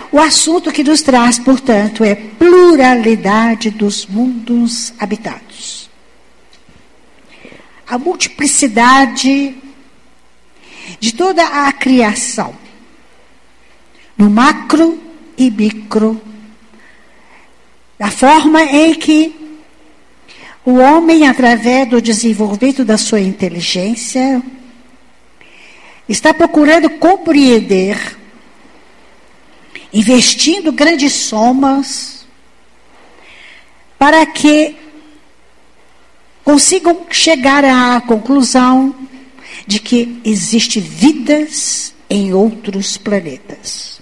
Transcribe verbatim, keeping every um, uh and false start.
O assunto que nos traz, portanto, é pluralidade dos mundos habitados. A multiplicidade de toda a criação, no macro e micro, da forma em que o homem, através do desenvolvimento da sua inteligência, está procurando compreender, investindo grandes somas, para que consigam chegar à conclusão de que existe vidas em outros planetas.